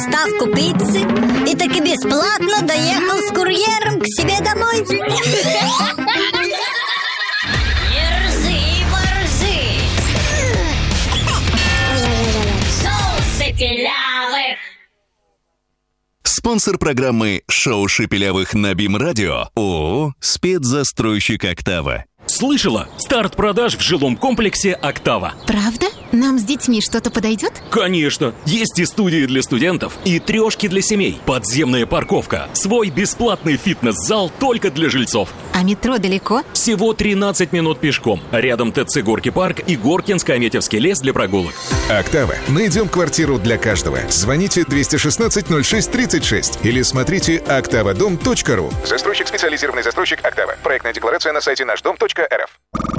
доставку пиццы и таки бесплатно доехал с курьером к себе домой. Ерзы, ворзы, соусы пилявых. Спонсор программы «Шоу Шепелявых» на БИМ-радио ООО «Спецзастройщик Октава». Слышала? Старт продаж в жилом комплексе «Октава». Правда? Нам с детьми что-то подойдет? Конечно! Есть и студии для студентов, и трешки для семей, подземная парковка, свой бесплатный фитнес-зал только для жильцов. А метро далеко? Всего 13 минут пешком. Рядом ТЦ «Горки парк» и Горкинско-Аметьевский лес для прогулок. «Октава». Найдем квартиру для каждого. Звоните 216-06-36 или смотрите oktavadom.ru. Застройщик, специализированный застройщик «Октава». Проектная декларация на сайте нашдом.рф.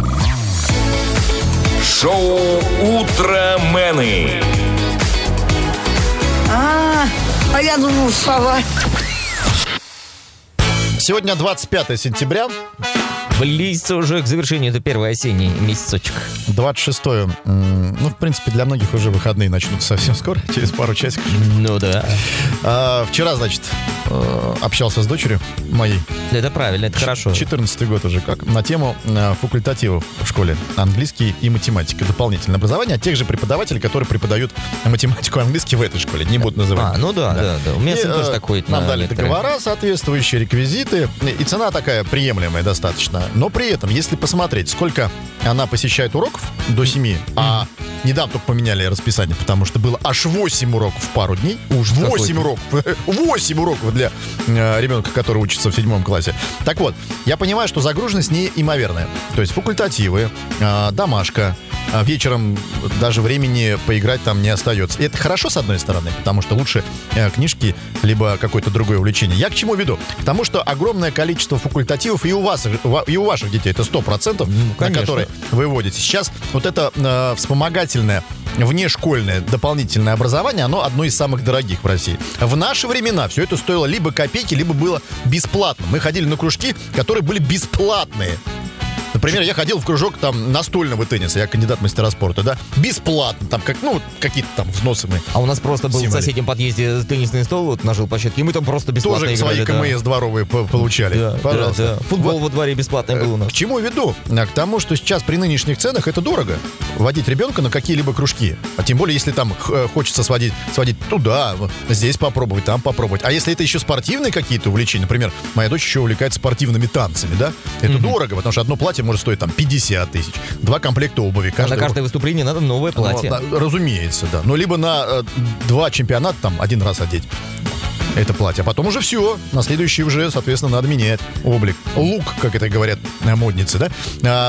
Шоу «Утромены». А я думал, сова. Сегодня 25 сентября. Близится уже к завершению, это первый осенний месяцочек. 26-е. Ну, в принципе, для многих уже выходные начнутся совсем скоро, через пару часиков. Ну да. Вчера, значит, общался с дочерью моей. Это правильно, это хорошо. 14-й год уже как. На тему факультативов в школе. Английский и математика. Дополнительное образование от тех же преподавателей, которые преподают математику и английский в этой школе. Не буду называть. Ну да. У меня сын тоже такой. Нам дали договора, соответствующие реквизиты. И цена такая приемлемая достаточно. Но при этом, если посмотреть, сколько она посещает уроков до 7, а недавно только поменяли расписание, потому что было аж 8 уроков в пару дней. Уж 8 уроков. 8 уроков для ребенка, который учится в 7 классе. Так вот, я понимаю, что загруженность неимоверная. То есть факультативы, домашка, вечером даже времени поиграть там не остается. И это хорошо, с одной стороны, потому что лучше книжки, либо какое-то другое увлечение. Я к чему веду? К тому, что огромное количество факультативов и у ваших детей, это 100%, на которые вы вводите. Сейчас вот это вспомогательное внешкольное дополнительное образование, оно одно из самых дорогих в России. В наши времена все это стоило либо копейки, либо было бесплатно. Мы ходили на кружки, которые были бесплатные. Например, я ходил в кружок там настольного тенниса, я кандидат в мастера спорта, да, бесплатно, там какие-то там взносы мы. А у нас просто был в соседнем подъезде теннисный стол вот на жилплощадке, и мы там просто бесплатно тоже играли. Тоже свои КМС дворовые получали. Да, пожалуйста. Да. Футбол во дворе бесплатный был у нас. К чему веду? К тому, что сейчас при нынешних ценах это дорого водить ребенка на какие-либо кружки. А тем более, если там хочется сводить туда, здесь попробовать, там попробовать. А если это еще спортивные какие-то увлечения, например, моя дочь еще увлекается спортивными танцами, да, это дорого, потому что одно платье может стоить там 50 тысяч, 2 комплекта обуви. На каждое выступление надо новое платье. Разумеется, да. Но либо на 2 чемпионата там один раз одеть это платье, а потом уже все. На следующий уже, соответственно, надо менять облик. Лук, как это говорят модницы, да.